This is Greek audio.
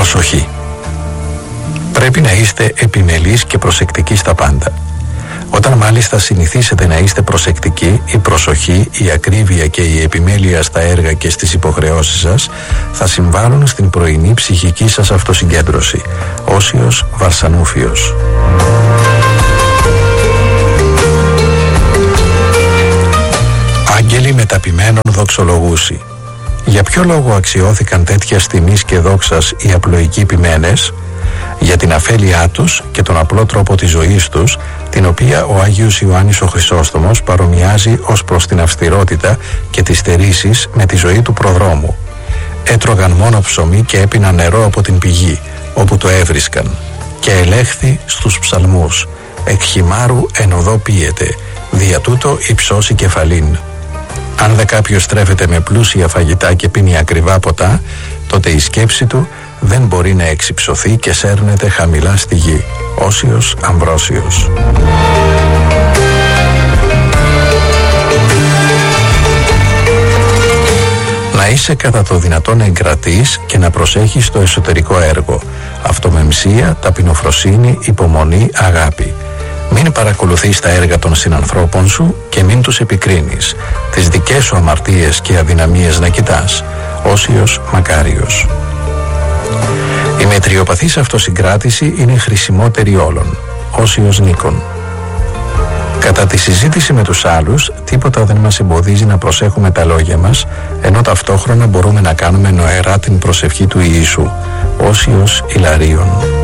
Προσοχή. Πρέπει να είστε επιμελείς και προσεκτικοί στα πάντα. Όταν μάλιστα συνηθίσετε να είστε προσεκτικοί, η προσοχή, η ακρίβεια και η επιμέλεια στα έργα και στις υποχρεώσεις σας θα συμβάλλουν στην πρωινή ψυχική σας αυτοσυγκέντρωση. Όσιος Βαρσανούφιος. Άγγελοι μεταπημένων δοξολογούσι. Για ποιο λόγο αξιώθηκαν τέτοια τιμής και δόξας οι απλοϊκοί ποιμένες? Για την αφέλειά τους και τον απλό τρόπο της ζωής τους, την οποία ο Άγιος Ιωάννης ο Χρυσόστομος παρομοιάζει ως προς την αυστηρότητα και τις στερήσεις με τη ζωή του προδρόμου. Έτρωγαν μόνο ψωμί και έπιναν νερό από την πηγή, όπου το έβρισκαν. Και ελέχθη στους ψαλμούς, εκ χυμάρου εν οδό πίεται, δια τούτο υψώσει κεφαλήν. Αν δε κάποιος τρέφεται με πλούσια φαγητά και πίνει ακριβά ποτά, τότε η σκέψη του δεν μπορεί να εξυψωθεί και σέρνεται χαμηλά στη γη. Όσιος Αμβρόσιος. Να είσαι κατά το δυνατόν εγκρατής και να προσέχεις το εσωτερικό έργο. Αυτομεμψία, ταπεινοφροσύνη, υπομονή, αγάπη. Μην παρακολουθείς τα έργα των συνανθρώπων σου και μην τους επικρίνεις. Τις δικές σου αμαρτίες και αδυναμίες να κοιτάς. Όσιος Μακάριος. Η μετριοπαθής αυτοσυγκράτηση είναι η χρησιμότερη όλων. Όσιος Νίκον. Κατά τη συζήτηση με τους άλλους, τίποτα δεν μας εμποδίζει να προσέχουμε τα λόγια μας, ενώ ταυτόχρονα μπορούμε να κάνουμε νοερά την προσευχή του Ιησού. Όσιος Ιλαρίων.